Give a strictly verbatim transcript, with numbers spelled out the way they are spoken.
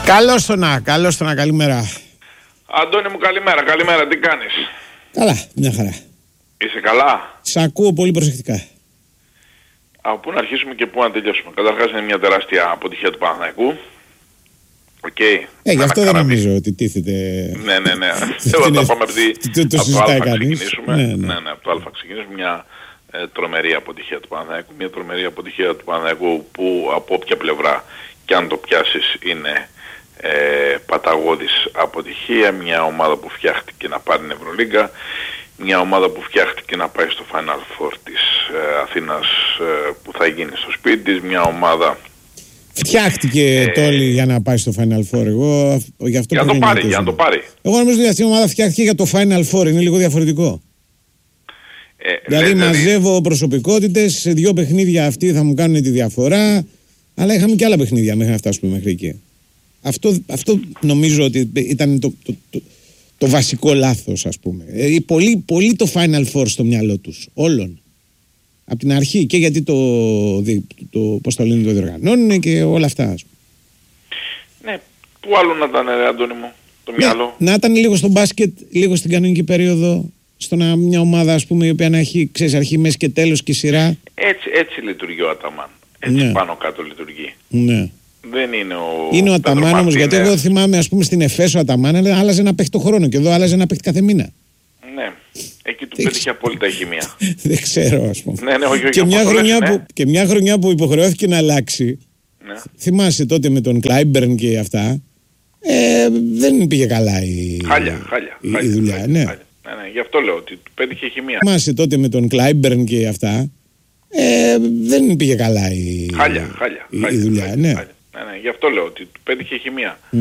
Καλώς το να, καλώς το να, καλημέρα. Αντώνη μου, καλημέρα, καλημέρα, τι κάνεις? Καλά, μια χαρά. Είσαι καλά? Σ' ακούω πολύ προσεκτικά. Από πού να αρχίσουμε και πού να τελειώσουμε? Καταρχάς είναι μια τεράστια αποτυχία του Παναθηναϊκού. Οκ. Okay. Ε, γι' αυτό δεν νομίζω ότι τίθεται. Ναι, ναι, ναι. Θέλω να τα πάμε από το Α ξεκινήσουμε. Ναι, ναι, ναι, από το Α ξεκινήσουμε. Μια ε, τρομερή αποτυχία του Παναθηναϊκού. Μια τρομερή αποτυχία του Παναθηναϊκού που από όποια πλευρά και αν το πιάσεις είναι ε, παταγώδης αποτυχία. Μια ομάδα που φτιάχτηκε να πάρει την Ευρωλίγκα. Μια ομάδα που φτιάχτηκε να πάει στο Final Four της ε, Αθήνας ε, που θα γίνει στο σπίτι της. Μια ομάδα... Φτιάχτηκε ε, τόλοι για να πάει στο Final Four. Εγώ, γι αυτό για, να το πάρει, για να το πάρει. Εγώ νομίζω ότι αυτή η ομάδα φτιάχτηκε για το Final Four. Είναι λίγο διαφορετικό. Ε, δηλαδή ναι, μαζεύω προσωπικότητες. Σε δύο παιχνίδια αυτοί θα μου κάνουν τη διαφορά. Αλλά είχαμε και άλλα παιχνίδια μέχρι να φτάσουμε μέχρι εκεί. Αυτό, αυτό νομίζω ότι ήταν το, το, το, το βασικό λάθος, ας πούμε. Ε, πολύ, πολύ το Final Four στο μυαλό τους. Όλων. Από την αρχή, και γιατί το, το, πώς το λένε, το διοργανώνουν και όλα αυτά, ας πούμε. Ναι, πού άλλο να ήταν, ρε Αντώνη μου, το ναι, μυαλό. Να ήταν λίγο στο μπάσκετ, λίγο στην κανονική περίοδο, στο να μια ομάδα, ας πούμε, η οποία να έχει, ξέρεις, αρχή, μέση και τέλος και σειρά. Έτσι, έτσι λειτουργεί ο Αταμάν. Έτσι ναι. Πάνω κάτω λειτουργεί. Ναι. Δεν είναι ο... Είναι ο Αταμάν όμως, γιατί εγώ θυμάμαι, ας πούμε, στην Εφέσο ο Αταμάν άλλαζε ένα παίχτη το χρόνο και εδώ άλλαζε ένα παίχτη κάθε μήνα. Ναι. Εκεί του πέτυχε απόλυτα η χημεία. Δεν ξέρω, ας πούμε. Ναι, ναι, όχι, όχι, και, μια χρονιά ναι. που, και μια χρονιά που υποχρεώθηκε να αλλάξει. Ναι. Θυμάσαι τότε με τον Κλάιμπερν και αυτά. Ε, δεν πήγε καλά η, χάλια, χάλια, η, χάλια, η δουλειά. χάλια, ναι. χάλια. Ναι, ναι, γι' αυτό λέω ότι του πέτυχε η χημεία. Θυμάσαι τότε με τον Κλάιμπερν και αυτά. Ε, δεν πήγε καλά η, χάλια, χάλια, η, χάλια, η δουλειά. χάλια, ναι. χάλια. Ναι, ναι, γι' αυτό λέω ότι του πέτυχε η χημεία.